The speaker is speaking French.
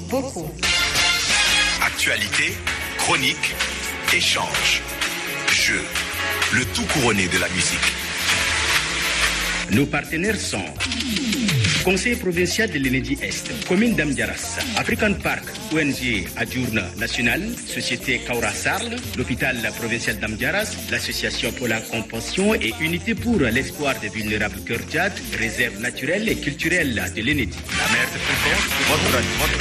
beaucoup. Actualité, chronique, échange, jeu, le tout couronné de la musique. Nos partenaires sont Conseil provincial de l'Enedi-Est, Commune d'Amdiaras, African Park, ONG Adjourne National, Société Kaura Sarl, l'Hôpital provincial d'Amdiaras, l'Association pour la Compassion et Unité pour l'espoir des vulnérables Cœur Tchad, Réserve naturelle et culturelle de l'Enedi. La mer de fréquence, votre